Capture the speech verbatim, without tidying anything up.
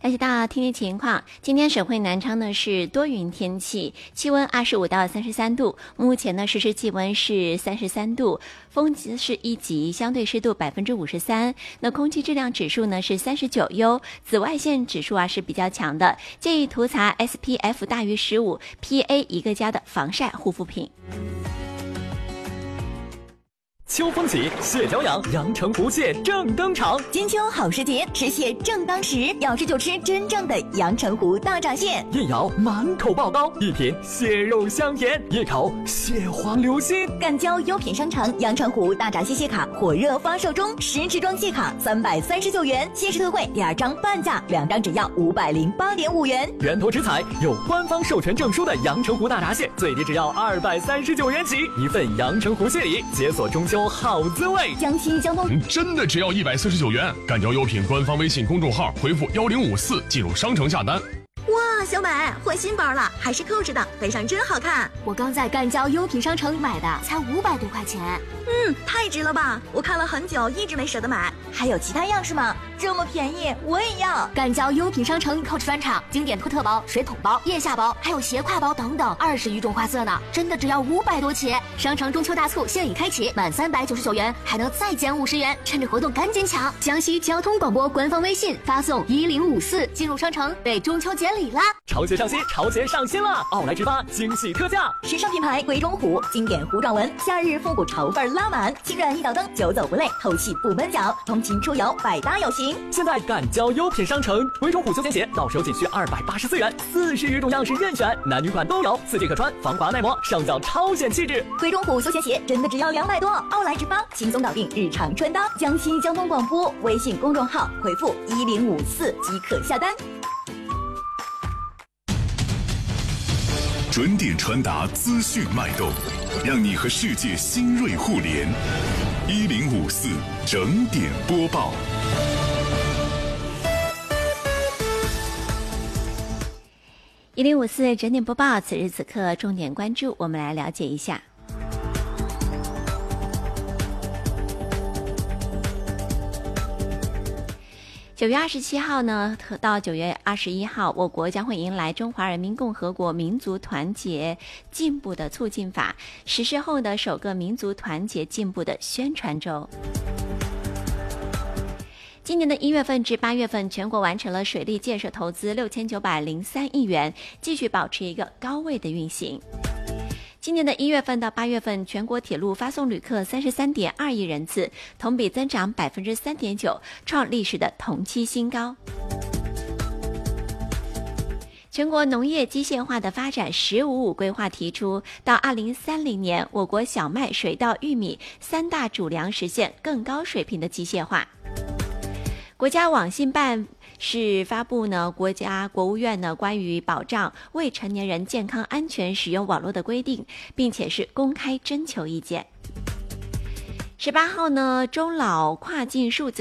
了解到天气情况，今天省会南昌呢是多云天气，气温二十五到三十三度，目前呢实时气温是三十三度，风级是一级，相对湿度百分之五十三。那空气质量指数呢是三十九优，紫外线指数啊是比较强的，建议涂擦 S P F 大于十五 P A 一个加的防晒护肤品。 秋风起，蟹脚痒，阳澄湖蟹正登场。 金秋好时节，吃蟹正当时，要吃就吃真正的阳澄湖大闸蟹。 一咬满口爆膏，一品蟹肉香甜，一口蟹黄流心。 赣胶优品商城阳澄湖大闸蟹蟹卡火热发售中，十支装蟹卡三百三十九元，限时特惠，第二张半价，两张只要五百零八点五元。 源头食材有官方授权证书的阳澄湖大闸蟹，最低只要二百三十九元起，一份阳澄湖蟹礼，解锁中秋好滋味。 江西交通真的只要一百四十九元，赣胶优品官方微信公众号回复幺零五四进入商城下单。 哇，小美换新包了，还是扣着的，背上真好看。 我刚在赣胶优品商城买的，才五百多块钱。 嗯，太值了吧！我看了很久，一直没舍得买。还有其他样式吗？这么便宜，我也要。 赣胶优品商城 Coach 专场经典托特包、水桶包、腋下包，还有斜挎包等等，二十余种花色呢，真的只要五百多起。商城中秋大促现已开启，满三百九十九元还能再减五十元，趁着活动赶紧抢！江西交通广播官方微信发送一零五四进入商城，被中秋节礼啦！ 潮鞋上新，潮鞋上新了！奥莱之八惊喜特价， 时尚品牌鬼冢虎经典糊状纹，夏日复古潮范拉满，轻软一脚蹬，久走不累，透气不闷脚，通勤出游百搭有型。 现在赣胶优品商城，鬼冢虎休闲鞋到手仅需二百八十四元，四十余种样式任选，男女款都有，四季可穿，防滑耐磨，上脚超显气质。 鬼冢虎休闲鞋真的只要两百多，奥莱之八轻松搞定日常穿搭。江西交通广播微信公众号回复一零五四即可下单。 准点传达资讯脉动，让你和世界新锐互联。一零五四整点播报。 一零五四整点播报，此时此刻重点关注，我们来了解一下。九月二十七号呢，到九月二十一号，我国将会迎来《中华人民共和国民族团结进步的促进法》实施后的首个民族团结进步的宣传周。今年的一月份至八月份，全国完成了水利建设投资六千九百零三亿元，继续保持一个高位的运行。今年的一月份到八月份，全国铁路发送旅客三十三点二亿人次，同比增长百分之三点九，创历史的同期新高。全国农业机械化的发展“十五五”规划提出，到二零三零年，我国小麦、水稻、玉米三大主粮实现更高水平的机械化。国家网信办是发布呢，国家国务院呢关于保障未成年人健康安全使用网络的规定，并且是公开征求意见。十八号呢，中老跨境数字